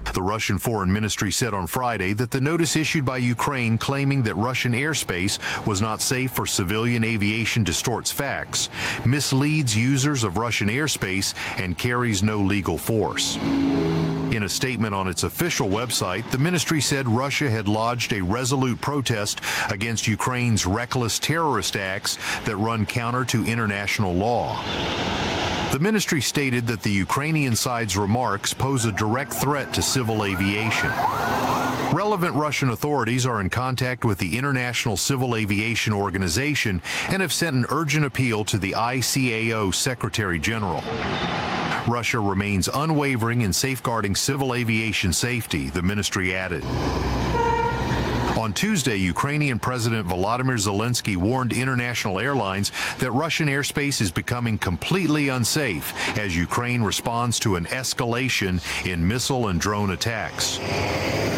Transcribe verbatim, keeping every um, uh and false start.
The Russian Foreign Ministry said on Friday that the notice issued by Ukraine claiming that Russian airspace was not safe for civilian aviation distorts facts, misleads users of Russian airspace, and carries no legal force. In a statement on its official website, the ministry said Russia had lodged a resolute protest against Ukraine's reckless terrorist acts that run counter to international law. The ministry stated that the Ukrainian side's remarks pose a direct threat to civil aviation. Relevant Russian authorities are in contact with the International Civil Aviation Organization and have sent an urgent appeal to the I C A O Secretary General. Russia remains unwavering in safeguarding civil aviation safety, the ministry added. On Tuesday, Ukrainian President Volodymyr Zelensky warned international airlines that Russian airspace is becoming completely unsafe as Ukraine responds to an escalation in missile and drone attacks.